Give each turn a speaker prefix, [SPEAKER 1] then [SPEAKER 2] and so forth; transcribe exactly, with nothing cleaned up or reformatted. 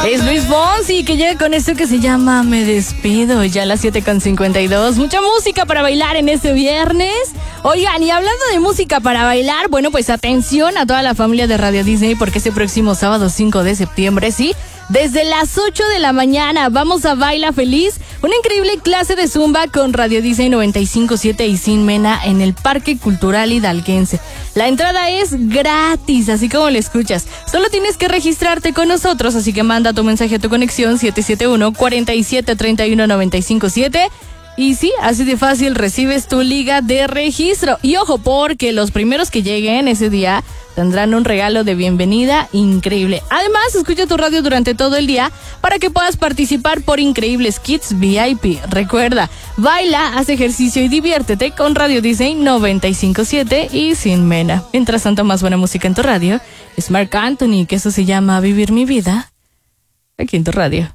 [SPEAKER 1] Es Luis Fonsi que llega con esto que se llama Me Despido, ya a las siete con cincuenta y dos. Mucha música para bailar en este viernes. Oigan, y hablando de música para bailar, bueno, pues atención a toda la familia de Radio Disney, porque este próximo sábado cinco de septiembre, sí, desde las ocho de la mañana vamos a Baila Feliz, una increíble clase de zumba con Radio Disney noventa y cinco punto siete y Sin Mena en el Parque Cultural Hidalguense. La entrada es gratis, así como lo escuchas. Solo tienes que registrarte con nosotros, así que manda tu mensaje a tu conexión siete siete uno, cuatro siete, tres uno, nueve cinco siete. Y sí, así de fácil recibes tu liga de registro. Y ojo, porque los primeros que lleguen ese día tendrán un regalo de bienvenida increíble. Además, escucha tu radio durante todo el día para que puedas participar por increíbles kits V I P. Recuerda, baila, haz ejercicio y diviértete con Radio Disney noventa y cinco punto siete y Sin Mena. Mientras tanto, más buena música en tu radio es Marc Anthony, que eso se llama Vivir mi vida, aquí en tu radio.